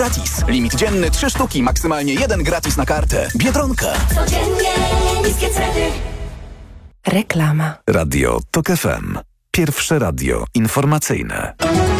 Gratis. Limit dzienny 3 sztuki, maksymalnie 1 gratis na kartę. Biedronka. Codziennie niskie ceny. Reklama. Radio TOK FM. Pierwsze radio informacyjne.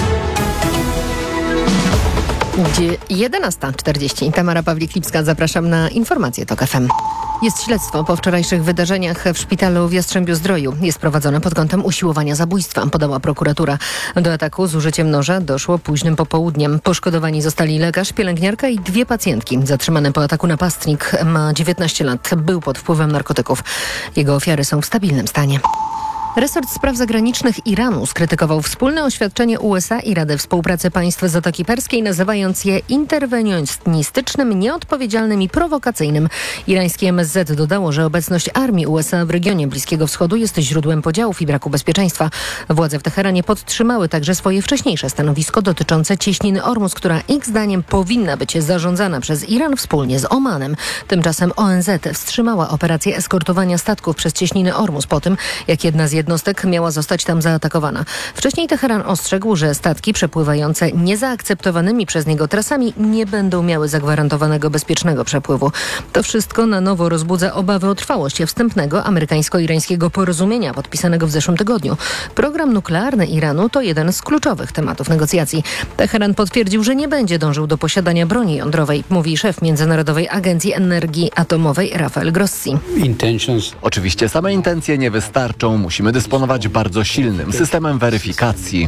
11:40. Tamara Pawlik-Lipska, zapraszam na informacje TOK FM. Jest śledztwo po wczorajszych wydarzeniach w szpitalu w Jastrzębiu-Zdroju. Jest prowadzone pod kątem usiłowania zabójstwa, podała prokuratura. Do ataku z użyciem noża doszło późnym popołudniem. Poszkodowani zostali lekarz, pielęgniarka i 2 pacjentki. Zatrzymany po ataku napastnik ma 19 lat. Był pod wpływem narkotyków. Jego ofiary są w stabilnym stanie. Resort Spraw Zagranicznych Iranu skrytykował wspólne oświadczenie USA i Rady Współpracy Państw Zatoki Perskiej, nazywając je interwencjonistycznym, nieodpowiedzialnym i prowokacyjnym. Irańskie MSZ dodało, że obecność armii USA w regionie Bliskiego Wschodu jest źródłem podziałów i braku bezpieczeństwa. Władze w Teheranie podtrzymały także swoje wcześniejsze stanowisko dotyczące cieśniny Ormus, która ich zdaniem powinna być zarządzana przez Iran wspólnie z Omanem. Tymczasem ONZ wstrzymała operację eskortowania statków przez cieśniny Ormus po tym, jak jedna z jednostek miała zostać tam zaatakowana. Wcześniej Teheran ostrzegł, że statki przepływające niezaakceptowanymi przez niego trasami nie będą miały zagwarantowanego bezpiecznego przepływu. To wszystko na nowo rozbudza obawy o trwałość wstępnego amerykańsko-irańskiego porozumienia podpisanego w zeszłym tygodniu. Program nuklearny Iranu to jeden z kluczowych tematów negocjacji. Teheran potwierdził, że nie będzie dążył do posiadania broni jądrowej, mówi szef Międzynarodowej Agencji Energii Atomowej Rafael Grossi. Oczywiście same intencje nie wystarczą. Musimy dysponować bardzo silnym systemem weryfikacji.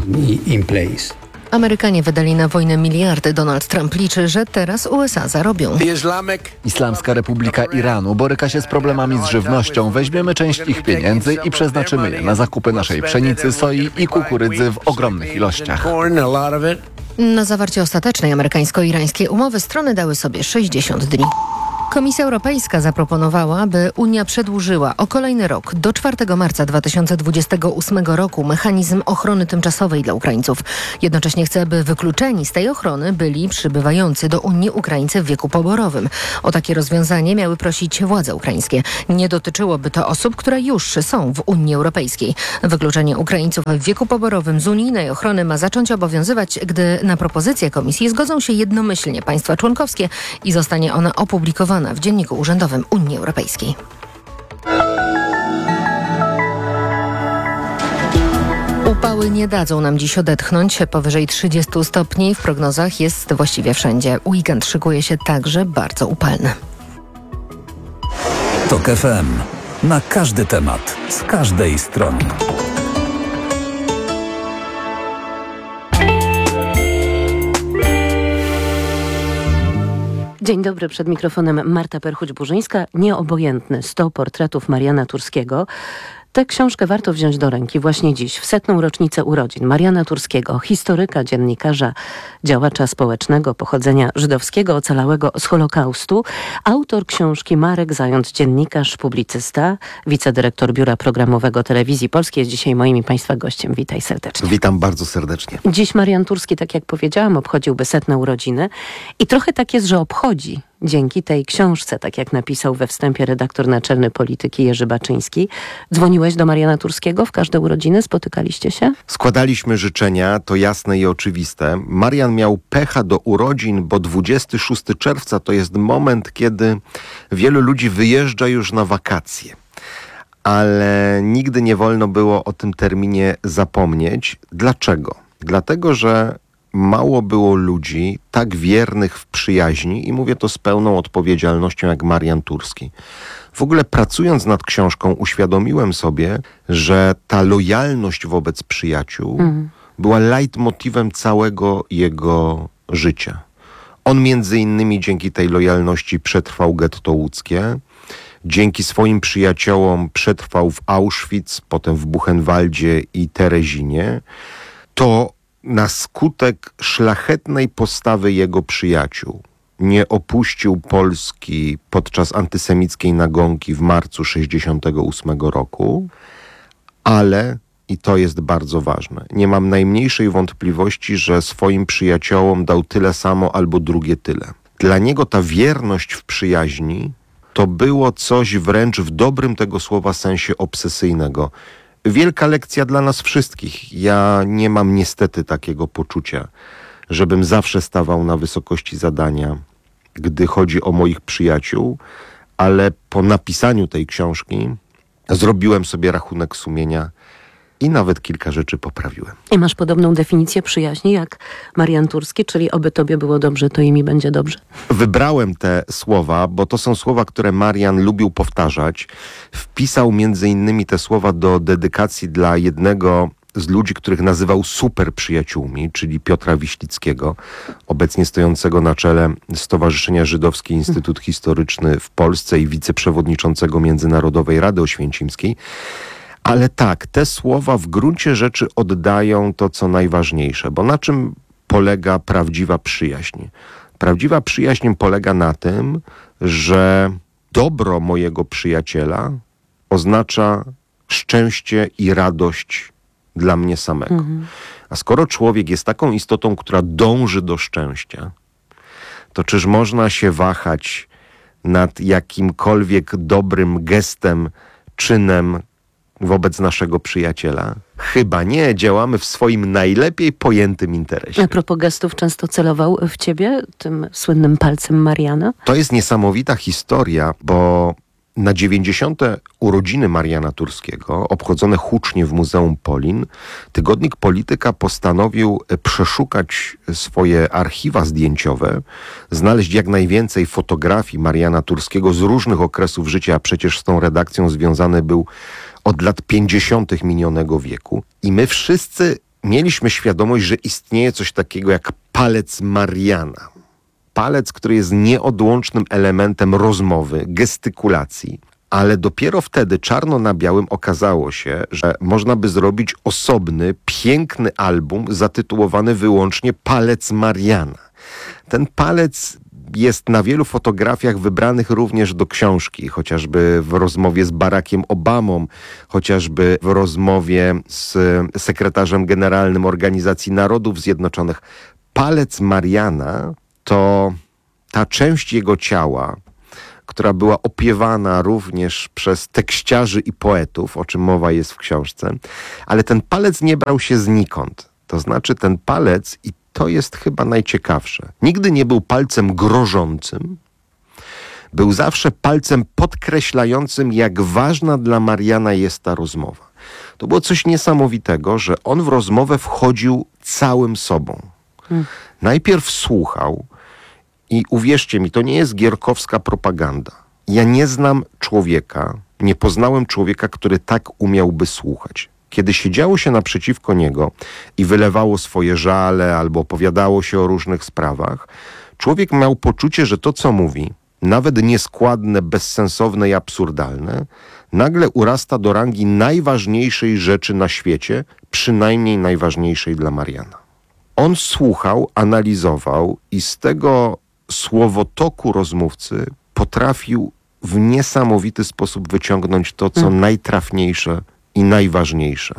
Amerykanie wydali na wojnę miliardy. Donald Trump liczy, że teraz USA zarobią. Islamska Republika Iranu boryka się z problemami z żywnością. Weźmiemy część ich pieniędzy i przeznaczymy je na zakupy naszej pszenicy, soi i kukurydzy w ogromnych ilościach. Na zawarcie ostatecznej amerykańsko-irańskiej umowy strony dały sobie 60 dni. Komisja Europejska zaproponowała, by Unia przedłużyła o kolejny rok, do 4 marca 2028 roku, mechanizm ochrony tymczasowej dla Ukraińców. Jednocześnie chce, by wykluczeni z tej ochrony byli przybywający do Unii Ukraińcy w wieku poborowym. O takie rozwiązanie miały prosić władze ukraińskie. Nie dotyczyłoby to osób, które już są w Unii Europejskiej. Wykluczenie Ukraińców w wieku poborowym z unijnej ochrony ma zacząć obowiązywać, gdy na propozycję Komisji zgodzą się jednomyślnie państwa członkowskie i zostanie ona opublikowana w Dzienniku Urzędowym Unii Europejskiej. Upały nie dadzą nam dziś odetchnąć. Powyżej 30 stopni w prognozach jest właściwie wszędzie. Weekend szykuje się także bardzo upalny. TOK FM. Na każdy temat, z każdej strony. Dzień dobry, przed mikrofonem Marta Perchuć-Burzyńska. Nieobojętny 100 portretów Mariana Turskiego. Tę książkę warto wziąć do ręki właśnie dziś, w 100. rocznicę urodzin Mariana Turskiego, historyka, dziennikarza, działacza społecznego pochodzenia żydowskiego, ocalałego z Holokaustu. Autor książki Marek Zając, dziennikarz, publicysta, wicedyrektor Biura Programowego Telewizji Polskiej, jest dzisiaj moim i Państwa gościem. Witaj serdecznie. Witam bardzo serdecznie. Dziś Marian Turski, tak jak powiedziałam, obchodziłby 100. urodziny i trochę tak jest, że obchodzi dzięki tej książce, tak jak napisał we wstępie redaktor naczelny Polityki Jerzy Baczyński. Dzwoniłeś do Mariana Turskiego w każde urodziny? Spotykaliście się? Składaliśmy życzenia, to jasne i oczywiste. Marian miał pecha do urodzin, bo 26 czerwca to jest moment, kiedy wielu ludzi wyjeżdża już na wakacje. Ale nigdy nie wolno było o tym terminie zapomnieć. Dlaczego? Dlatego, że mało było ludzi tak wiernych w przyjaźni i mówię to z pełną odpowiedzialnością jak Marian Turski. W ogóle pracując nad książką uświadomiłem sobie, że ta lojalność wobec przyjaciół była leitmotivem całego jego życia. On między innymi dzięki tej lojalności przetrwał getto łódzkie, dzięki swoim przyjaciołom przetrwał w Auschwitz, potem w Buchenwaldzie i Terezinie. To na skutek szlachetnej postawy jego przyjaciół nie opuścił Polski podczas antysemickiej nagonki w marcu 1968 roku, ale, i to jest bardzo ważne, nie mam najmniejszej wątpliwości, że swoim przyjaciołom dał tyle samo albo drugie tyle. Dla niego ta wierność w przyjaźni to było coś wręcz w dobrym tego słowa sensie obsesyjnego. Wielka lekcja dla nas wszystkich. Ja nie mam niestety takiego poczucia, żebym zawsze stawał na wysokości zadania, gdy chodzi o moich przyjaciół, ale po napisaniu tej książki zrobiłem sobie rachunek sumienia i nawet kilka rzeczy poprawiłem. I masz podobną definicję przyjaźni jak Marian Turski, czyli oby tobie było dobrze, to i mi będzie dobrze. Wybrałem te słowa, bo to są słowa, które Marian lubił powtarzać. Wpisał między innymi te słowa do dedykacji dla jednego z ludzi, których nazywał super przyjaciółmi, czyli Piotra Wiślickiego, obecnie stojącego na czele Stowarzyszenia Żydowski Instytut Historyczny w Polsce i wiceprzewodniczącego Międzynarodowej Rady Oświęcimskiej. Ale tak, te słowa w gruncie rzeczy oddają to, co najważniejsze, bo na czym polega prawdziwa przyjaźń? Prawdziwa przyjaźń polega na tym, że dobro mojego przyjaciela oznacza szczęście i radość dla mnie samego. A skoro człowiek jest taką istotą, która dąży do szczęścia, to czyż można się wahać nad jakimkolwiek dobrym gestem, czynem wobec naszego przyjaciela? Chyba nie. Działamy w swoim najlepiej pojętym interesie. A propos gestów, często celował w ciebie tym słynnym palcem Mariana? To jest niesamowita historia, bo na 90. urodziny Mariana Turskiego, obchodzone hucznie w Muzeum Polin, tygodnik Polityka postanowił przeszukać swoje archiwa zdjęciowe, znaleźć jak najwięcej fotografii Mariana Turskiego z różnych okresów życia, a przecież z tą redakcją związany był od lat 50. minionego wieku. I my wszyscy mieliśmy świadomość, że istnieje coś takiego jak palec Mariana. Palec, który jest nieodłącznym elementem rozmowy, gestykulacji. Ale dopiero wtedy, czarno na białym, okazało się, że można by zrobić osobny, piękny album zatytułowany wyłącznie Palec Mariana. Ten palec jest na wielu fotografiach wybranych również do książki, chociażby w rozmowie z Barackiem Obamą, chociażby w rozmowie z sekretarzem generalnym Organizacji Narodów Zjednoczonych. Palec Mariana to ta część jego ciała, która była opiewana również przez tekściarzy i poetów, o czym mowa jest w książce, ale ten palec nie brał się znikąd. To znaczy ten palec, i to jest chyba najciekawsze, nigdy nie był palcem grożącym, był zawsze palcem podkreślającym, jak ważna dla Mariana jest ta rozmowa. To było coś niesamowitego, że on w rozmowę wchodził całym sobą. Najpierw słuchał i uwierzcie mi, to nie jest gierkowska propaganda. Ja nie znam człowieka, nie poznałem człowieka, który tak umiałby słuchać. Kiedy siedziało się naprzeciwko niego i wylewało swoje żale albo opowiadało się o różnych sprawach, człowiek miał poczucie, że to, co mówi, nawet nieskładne, bezsensowne i absurdalne, nagle urasta do rangi najważniejszej rzeczy na świecie, przynajmniej najważniejszej dla Mariana. On słuchał, analizował i z tego słowotoku rozmówcy potrafił w niesamowity sposób wyciągnąć to, co najtrafniejsze i najważniejsze.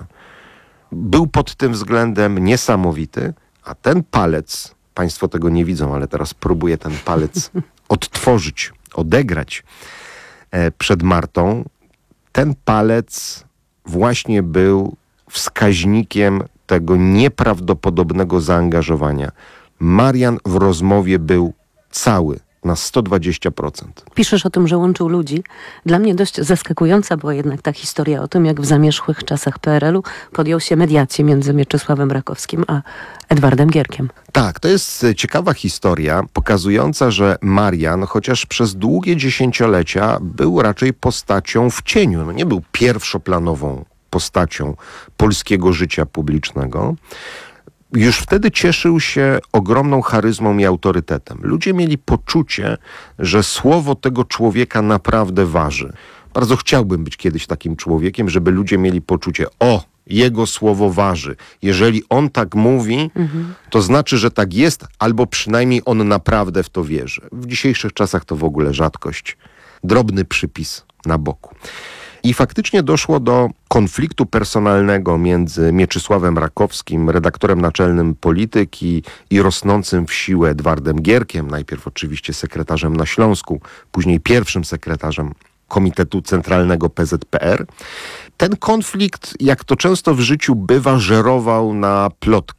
Był pod tym względem niesamowity, a ten palec, państwo tego nie widzą, ale teraz próbuję ten palec odtworzyć, odegrać przed Martą. Ten palec właśnie był wskaźnikiem tego nieprawdopodobnego zaangażowania. Marian w rozmowie był cały, na 120%. Piszesz o tym, że łączył ludzi. Dla mnie dość zaskakująca była jednak ta historia o tym, jak w zamierzchłych czasach PRL-u podjął się mediacji między Mieczysławem Rakowskim a Edwardem Gierkiem. Tak, to jest ciekawa historia, pokazująca, że Marian, chociaż przez długie dziesięciolecia był raczej postacią w cieniu. No nie był pierwszoplanową postacią polskiego życia publicznego. Już wtedy cieszył się ogromną charyzmą i autorytetem. Ludzie mieli poczucie, że słowo tego człowieka naprawdę waży. Bardzo chciałbym być kiedyś takim człowiekiem, żeby ludzie mieli poczucie, jego słowo waży. Jeżeli on tak mówi, to znaczy, że tak jest, albo przynajmniej on naprawdę w to wierzy. W dzisiejszych czasach to w ogóle rzadkość. Drobny przypis na boku. I faktycznie doszło do konfliktu personalnego między Mieczysławem Rakowskim, redaktorem naczelnym Polityki, i rosnącym w siłę Edwardem Gierkiem, najpierw oczywiście sekretarzem na Śląsku, później pierwszym sekretarzem Komitetu Centralnego PZPR. Ten konflikt, jak to często w życiu bywa, żerował na plotkach.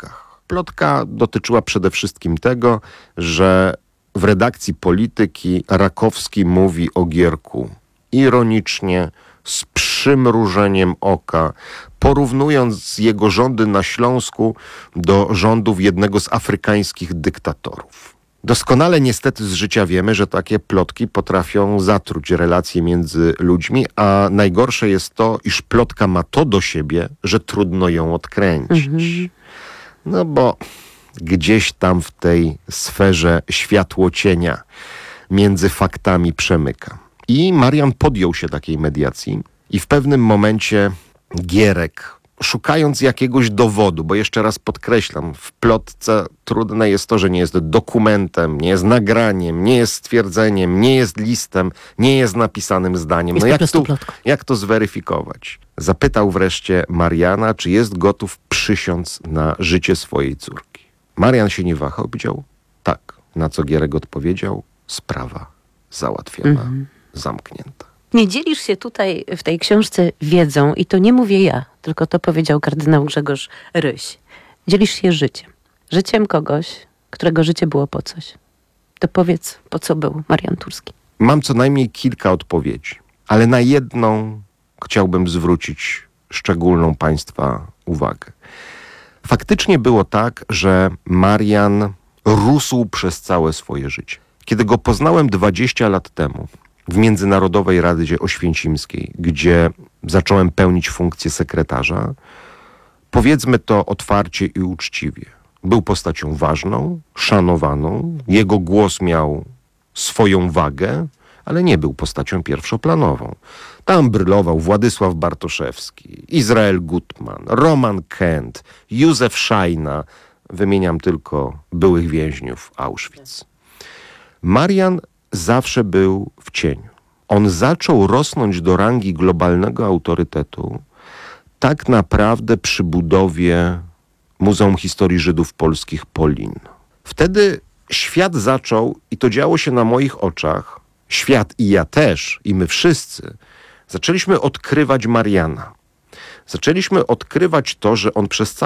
Plotka dotyczyła przede wszystkim tego, że w redakcji Polityki Rakowski mówi o Gierku ironicznie, z przymrużeniem oka, porównując jego rządy na Śląsku do rządów jednego z afrykańskich dyktatorów. Doskonale niestety z życia wiemy, że takie plotki potrafią zatruć relacje między ludźmi, a najgorsze jest to, iż plotka ma to do siebie, że trudno ją odkręcić. No bo gdzieś tam w tej sferze światło-cienia między faktami przemyka. I Marian podjął się takiej mediacji i w pewnym momencie Gierek, szukając jakiegoś dowodu, bo jeszcze raz podkreślam, w plotce trudne jest to, że nie jest dokumentem, nie jest nagraniem, nie jest stwierdzeniem, nie jest listem, nie jest napisanym zdaniem. Jest No po prostu plotką. jak to zweryfikować? Zapytał wreszcie Mariana, czy jest gotów przysiąc na życie swojej córki. Marian się nie wahał, powiedział tak. Na co Gierek odpowiedział, sprawa załatwiona, zamknięta. Nie dzielisz się tutaj w tej książce wiedzą i to nie mówię ja, tylko to powiedział kardynał Grzegorz Ryś. Dzielisz się życiem. Życiem kogoś, którego życie było po coś. To powiedz, po co był Marian Turski? Mam co najmniej kilka odpowiedzi, ale na jedną chciałbym zwrócić szczególną Państwa uwagę. Faktycznie było tak, że Marian rósł przez całe swoje życie. Kiedy go poznałem 20 lat temu w Międzynarodowej Radzie Oświęcimskiej, gdzie zacząłem pełnić funkcję sekretarza, powiedzmy to otwarcie i uczciwie. Był postacią ważną, szanowaną, jego głos miał swoją wagę, ale nie był postacią pierwszoplanową. Tam brylował Władysław Bartoszewski, Izrael Gutman, Roman Kent, Józef Szajna, wymieniam tylko byłych więźniów Auschwitz. Marian zawsze był w cieniu. On zaczął rosnąć do rangi globalnego autorytetu tak naprawdę przy budowie Muzeum Historii Żydów Polskich Polin. Wtedy świat zaczął, i to działo się na moich oczach, świat i ja też, i my wszyscy, zaczęliśmy odkrywać Mariana. Zaczęliśmy odkrywać to, że on przez